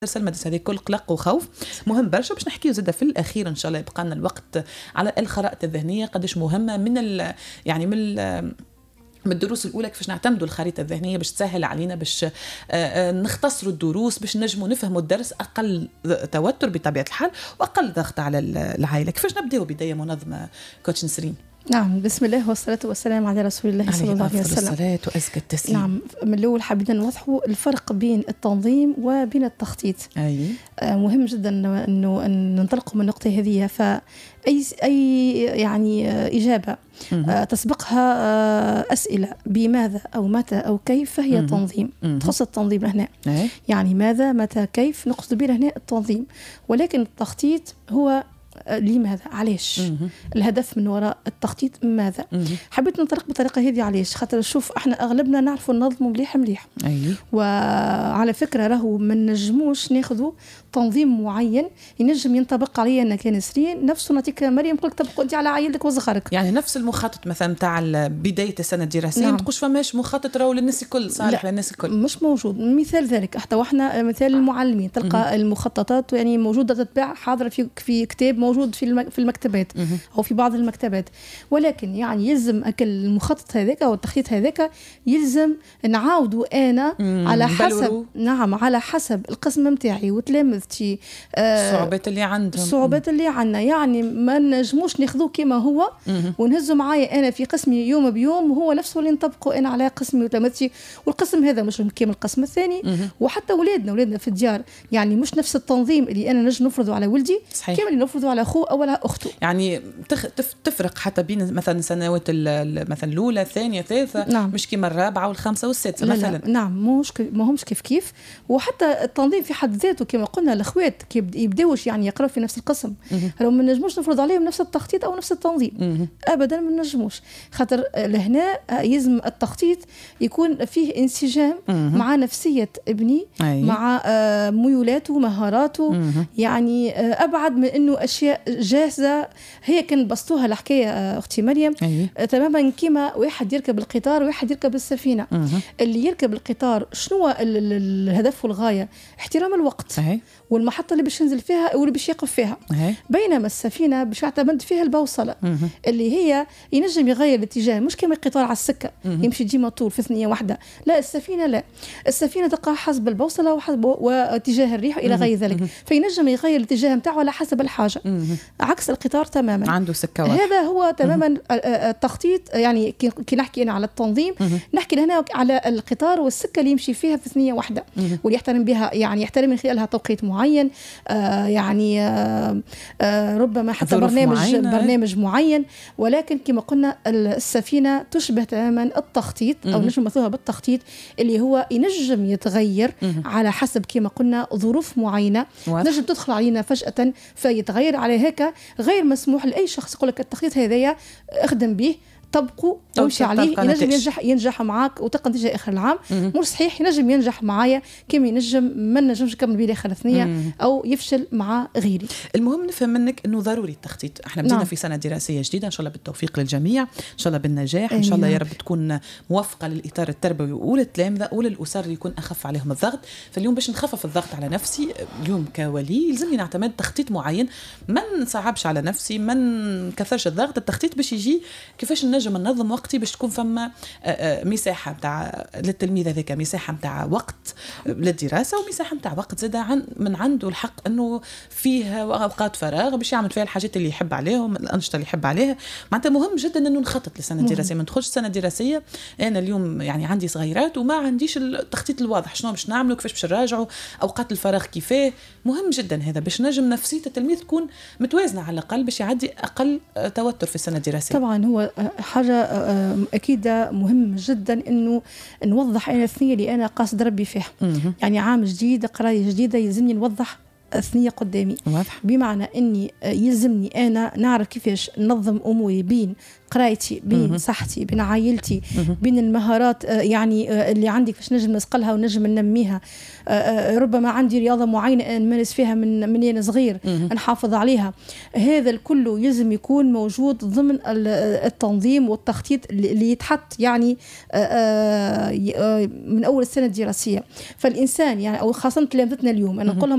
المدرسة هذه كل قلق وخوف مهم برشا. باش نحكيو زاده في الأخير إن شاء الله يبقى لنا الوقت على الخرائط الذهنية قداش مهمة من الدروس الأولى كيفاش نعتمدوا الخريطة الذهنية باش تسهل علينا باش نختصروا الدروس باش نجموا نفهموا الدرس أقل توتر بطبيعة الحال وأقل ضغط على العائلة. كيفاش نبدأوا بداية منظمة كوتش نسرين؟ نعم، بسم الله والصلاة والسلام على رسول الله صلى الله عليه وسلم. الصلاة وأزكى التسليم. نعم، من الأول حابين نوضحوا الفرق بين التنظيم وبين التخطيط. مهم جدا أنه ننطلقوا من النقطة هذه. فأي يعني إجابة تسبقها أسئلة بماذا أو متى أو كيف فهي تنظيم. تخص التنظيم هنا يعني ماذا متى كيف نقصد به هنا التنظيم، ولكن التخطيط هو لماذا علاش الهدف من وراء التخطيط ماذا. حبيت ننطلق بالطريقه هذه علاش خاطر شوف احنا اغلبنا نعرفوا ننظموا مليح وعلى فكره راهو ما نجموش ناخذوا تنظيم معين ينجم ينطبق عليا انا كنسرين نفسه نعطيك مريم قلت طبقوا انت على عائلتك وصغارك. يعني نفس المخطط مثلا تاع بدايه السنه الدراسيه ما تقولش فماش مخطط راهو للناس الكل صالح للناس الكل مش موجود. مثال ذلك حتى واحنا مثال المعلمين تلقى المخططات يعني موجوده تتباع حاضره في كتاب موجود في المكتبات او في بعض المكتبات، ولكن يعني يلزم اكل المخطط هذاك او التخطيط هذاك يلزم نعاودوا انا على حسب على حسب القسم نتاعي وتلامذتي الصعوبات اللي عندنا يعني ما نجموش ناخذوه كما هو ونهزوا معايا انا في قسمي يوم بيوم وهو نفسه اللي نطبقه انا على قسمي وتلامذتي، والقسم هذا مش كامل القسم الثاني وحتى ولادنا في الديار يعني مش نفس التنظيم اللي انا نجم نفرضه على ولدي كامل اللي نفرضه على اخوه او على اخته. يعني تفرق حتى بين مثلا سنوات مثلا الاولى الثانيه الثالثه مش كيما الرابعه والخامسه والسادسه مثلا. نعم ما همش كيف وحتى التنظيم في حد ذاته كما قلنا الاخوات كي يبداوش يعني يقراوا في نفس القسم لو ما نجموش نفرض عليهم نفس التخطيط او نفس التنظيم ابدا ما نجموش خاطر لهنا يلزم التخطيط يكون فيه انسجام مع نفسيه ابني مع ميولاته ومهاراته يعني ابعد من انه اشياء جاهزه هي كان بسطوها الحكايه اختي مريم تماما كيما واحد يركب القطار وواحد يركب السفينه. اللي يركب القطار شنو الهدف والغايه؟ احترام الوقت والمحطه اللي باش ينزل فيها واللي باش يقف فيها. بينما السفينه باش يعتمد فيها البوصله اللي هي ينجم يغير الاتجاه مش كما القطار على السكه يمشي ديما طول في ثنيه واحده. لا السفينه تقع حسب البوصله واتجاه الريح الى غير ذلك فينجم يغير الاتجاه نتاعو على حسب الحاجه عكس القطار تماما عنده سكه واحده. هذا هو تماما التخطيط. يعني كي نحكي انا على التنظيم نحكي هنا على القطار والسكه اللي يمشي فيها في ثنيه واحده واللي يحترم بها يعني يحترم من خلالها توقيت معين ربما حتى برنامج معين. ولكن كما قلنا السفينه تشبه تماما التخطيط او نجم نمثلها بالتخطيط اللي هو ينجم يتغير على حسب كما قلنا ظروف معينه نجم تدخل علينا فجاه فيتغير. على هيك غير مسموح لاي شخص يقول لك التخطيط هذايا اخدم به طبقوا وامشي عليه ينجم ينجح معاك وتلقى نتيجه اخر العام مش صحيح ينجم ينجح معايا كما ينجم ما نجمش نكمل به اخر ثانيه او يفشل مع غيري. المهم نفهم منك انه ضروري التخطيط. احنا بدينا في سنه دراسيه جديده ان شاء الله بالتوفيق للجميع ان شاء الله بالنجاح ان شاء الله يا رب تكون موفقه للاطار التربوي وللتلامذه وللاسر يكون اخف عليهم الضغط. فاليوم باش نخفف الضغط على نفسي اليوم كولي يلزمني نعتمد تخطيط معين ما نصعبش على نفسي ما نكثرش الضغط. التخطيط باش يجي كيفاش نجم ننظم وقتي باش تكون فما مساحه نتاع للتلميذ هذاك مساحه نتاع وقت للدراسه ومساحه نتاع وقت زاده من عنده الحق انه فيه اوقات فراغ باش يعمل فيها الحاجات اللي يحب عليهم الانشطه اللي يحب عليها. معناتها مهم جدا انه نخطط للسنه الدراسيه ما ندخلش السنه الدراسيه انا اليوم يعني عندي صغيرات وما عنديش التخطيط الواضح شنو باش نعملوا كيفاش باش نراجعوا اوقات الفراغ كيفاه. مهم جدا هذا باش نجم نفسيه التلميذ تكون متوازنه على الاقل باش يعدي اقل توتر في السنه الدراسيه. طبعا هو حاجه اكيد مهم جدا انه نوضح انا الثنيه اللي انا قاصد ربي فيها. يعني عام جديد قرايه جديده يلزمني نوضح ثنية قدامي. واضح. بمعنى أني يلزمني أنا نعرف كيفاش ننظم أموري بين قرايتي، بين صحتي، بين عائلتي، بين المهارات يعني اللي عندي كيفاش نجم نسقلها ونجم ننميها. ربما عندي رياضة معينة نمارس فيها من أنا صغير نحافظ عليها. هذا الكل يلزم يكون موجود ضمن التنظيم والتخطيط اللي يتحط يعني من أول السنة الدراسية. فالإنسان يعني أو خاصة تلامذتنا اليوم أنا نقول لهم